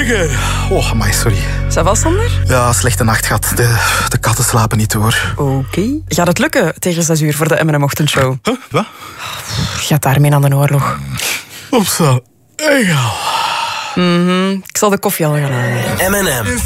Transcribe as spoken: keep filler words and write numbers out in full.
again. Oh, amai, sorry. Ça va, Sander? Ja, slechte nacht gehad. De, de katten slapen niet door. Oké. Okay. Gaat het lukken tegen zes uur voor de M en M-ochtendshow? Huh? Wat? Gaat daarmee aan de oorlog. Opstaan. Egal. Mm-hmm. Ik zal de koffie al gaan halen. M en M.